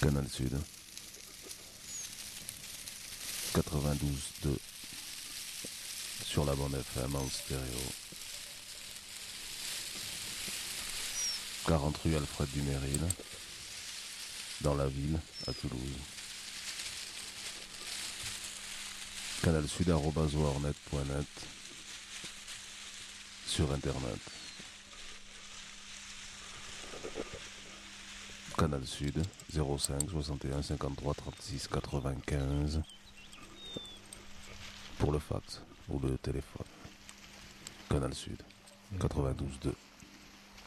Canal Sud 92.2 sur la bande FM en stéréo. 40 rue Alfred Duméril, dans la ville, à Toulouse. canalsud@warnet.net sur internet. Canal Sud 05 61 53 36 95 pour le fax ou le téléphone. Canal Sud 92.2.